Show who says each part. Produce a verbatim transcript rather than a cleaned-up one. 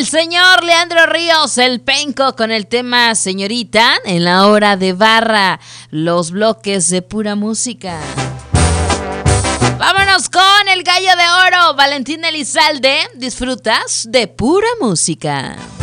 Speaker 1: señor Leandro Ríos, el Penco, con el tema Señorita en la hora de barra, los bloques de pura música. Vámonos con el gallo de oro, Valentín Elizalde. Disfrutas de pura música.